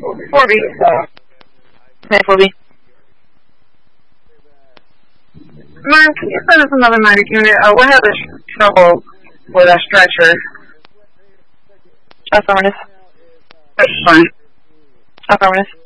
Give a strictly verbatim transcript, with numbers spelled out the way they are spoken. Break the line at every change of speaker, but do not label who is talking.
four B.
Okay, four B.
Ma'am, can you send us another medic unit? Uh, we're having trouble with our stretcher.
Affirmative.
That's fine.
Affirmative.